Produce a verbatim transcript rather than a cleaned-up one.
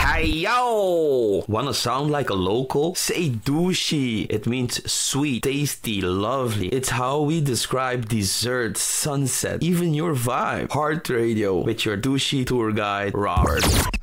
Hey yo! Wanna sound like a local? Say douchey. It means sweet, tasty, lovely. It's how we describe dessert, sunset, even your vibe. Heart Radio with your douchey tour guide, Robert.